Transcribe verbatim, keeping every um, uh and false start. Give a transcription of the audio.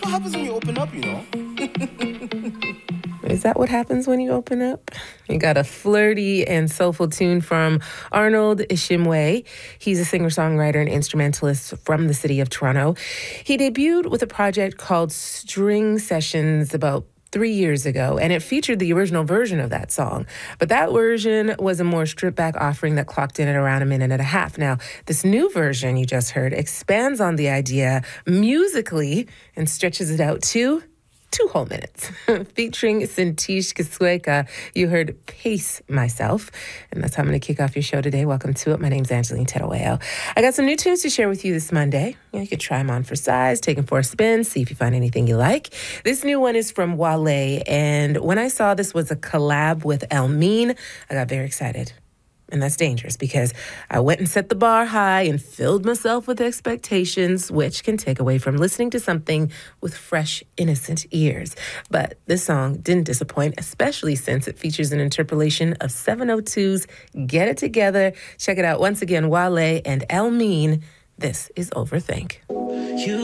What happens when you open up, you know? Is that what happens when you open up? You got a flirty and soulful tune from Arnold Ishimwe. He's a singer-songwriter and instrumentalist from the city of Toronto. He debuted with a project called String Sessions about three years ago, and it featured the original version of that song. But that version was a more stripped-back offering that clocked in at around a minute and a half. Now, this new version you just heard expands on the idea musically and stretches it out to two whole minutes. Featuring Sintish Kisweka, you heard Pace Myself. And that's how I'm going to kick off your show today. Welcome to it. My name's Angeline Terueo. I got some new tunes to share with you this Monday. You know, you could try them on for size, take them for a spin, see if you find anything you like. This new one is from Wale. And when I saw this was a collab with Elmine, I got very excited. And that's dangerous because I went and set the bar high and filled myself with expectations, which can take away from listening to something with fresh, innocent ears. But this song didn't disappoint, especially since it features an interpolation of seven oh two's Get It Together. Check it out once again, Wale and Elmine. This is Overthink. You